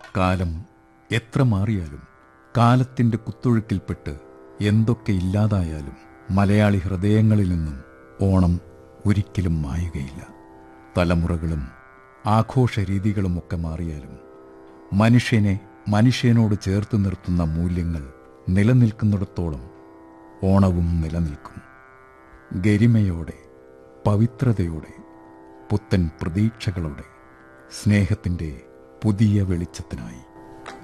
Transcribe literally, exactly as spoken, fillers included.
കാലം എത്ര മാറിയാലും, കാലത്തിൻ്റെ കുത്തൊഴുക്കിൽപ്പെട്ട് എന്തൊക്കെ ഇല്ലാതായാലും മലയാളി ഹൃദയങ്ങളിൽ നിന്നും ഓണം ഒരിക്കലും മായുകയില്ല. തലമുറകളും ആഘോഷരീതികളുമൊക്കെ മാറിയാലും മനുഷ്യനെ മനുഷ്യനോട് ചേർത്ത് നിർത്തുന്ന മൂല്യങ്ങൾ നിലനിൽക്കുന്നിടത്തോളം ഓണവും നിലനിൽക്കും. ഗരിമയോടെ, പവിത്രതയോടെ, പുത്തൻ പ്രതീക്ഷകളോടെ, സ്നേഹത്തിൻ്റെ പുതിയ വെളിച്ചത്തിനായി.